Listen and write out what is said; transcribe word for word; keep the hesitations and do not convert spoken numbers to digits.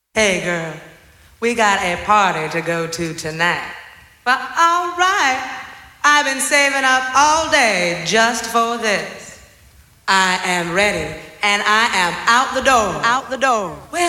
Hey girl, we got a party to go to tonight. Well, all right. I've been saving up all day just for this. I am ready and I am out the door. Out the door. Well,